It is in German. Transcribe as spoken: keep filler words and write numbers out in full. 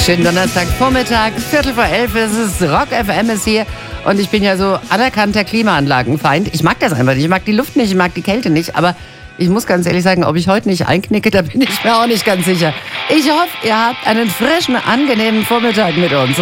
Schönen Donnerstagvormittag, Viertel vor elf ist es, Rock F M ist hier und ich bin ja so anerkannter Klimaanlagenfeind. Ich mag das einfach nicht, ich mag die Luft nicht, ich mag die Kälte nicht, aber ich muss ganz ehrlich sagen, ob ich heute nicht einknicke, da bin ich mir auch nicht ganz sicher. Ich hoffe, ihr habt einen frischen, angenehmen Vormittag mit uns.